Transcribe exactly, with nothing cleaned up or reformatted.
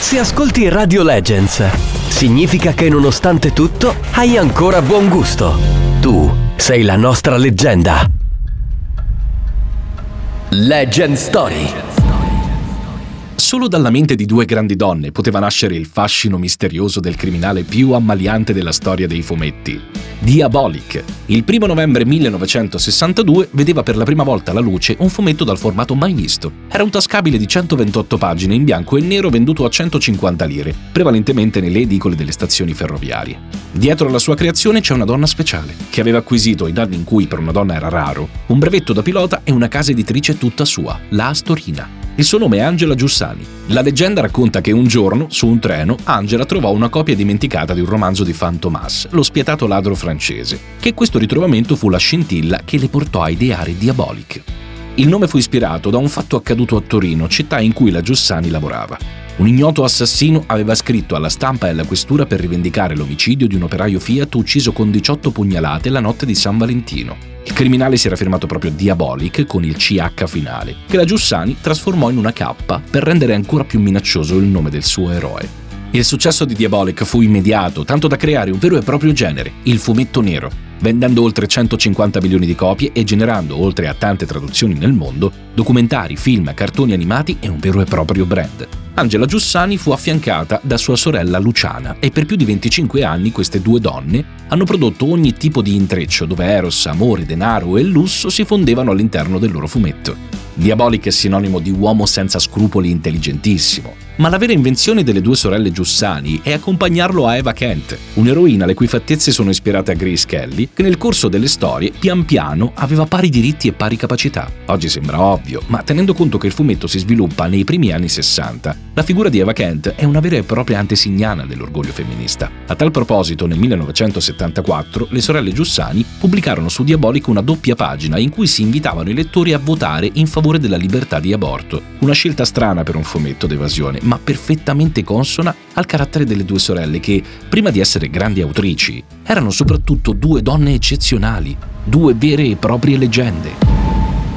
Se ascolti Radio Legends, significa che nonostante tutto hai ancora buon gusto. Tu sei la nostra leggenda. Legend Story. Solo dalla mente di due grandi donne poteva nascere il fascino misterioso del criminale più ammaliante della storia dei fumetti, Diabolik. Il primo novembre millenovecentosessantadue vedeva per la prima volta alla luce un fumetto dal formato mai visto. Era un tascabile di centoventotto pagine in bianco e nero venduto a centocinquanta lire, prevalentemente nelle edicole delle stazioni ferroviarie. Dietro alla sua creazione c'è una donna speciale, che aveva acquisito, in anni in cui per una donna era raro, un brevetto da pilota e una casa editrice tutta sua, la Astorina. Il suo nome è Angela Giussani. La leggenda racconta che un giorno, su un treno, Angela trovò una copia dimenticata di un romanzo di Fantomas, lo spietato ladro francese, che questo ritrovamento fu la scintilla che le portò a ideare Diabolik. Il nome fu ispirato da un fatto accaduto a Torino, città in cui la Giussani lavorava. Un ignoto assassino aveva scritto alla stampa e alla questura per rivendicare l'omicidio di un operaio Fiat ucciso con diciotto pugnalate la notte di San Valentino. Il criminale si era firmato proprio Diabolik con il C H finale, che la Giussani trasformò in una K per rendere ancora più minaccioso il nome del suo eroe. Il successo di Diabolik fu immediato, tanto da creare un vero e proprio genere, il fumetto nero, vendendo oltre centocinquanta milioni di copie e generando, oltre a tante traduzioni nel mondo, documentari, film, cartoni animati e un vero e proprio brand. Angela Giussani fu affiancata da sua sorella Luciana e per più di venticinque anni queste due donne hanno prodotto ogni tipo di intreccio dove eros, amore, denaro e lusso si fondevano all'interno del loro fumetto. Diabolik è sinonimo di uomo senza scrupoli intelligentissimo, ma la vera invenzione delle due sorelle Giussani è accompagnarlo a Eva Kent, un'eroina le cui fattezze sono ispirate a Grace Kelly, che nel corso delle storie pian piano aveva pari diritti e pari capacità. Oggi sembra ovvio, ma tenendo conto che il fumetto si sviluppa nei primi anni sessanta, la figura di Eva Kent è una vera e propria antesignana dell'orgoglio femminista. A tal proposito, nel millenovecentosettantaquattro, le sorelle Giussani pubblicarono su Diabolik una doppia pagina in cui si invitavano i lettori a votare in favore della libertà di aborto. Una scelta strana per un fumetto d'evasione, ma perfettamente consona al carattere delle due sorelle che, prima di essere grandi autrici, erano soprattutto due donne eccezionali, due vere e proprie leggende.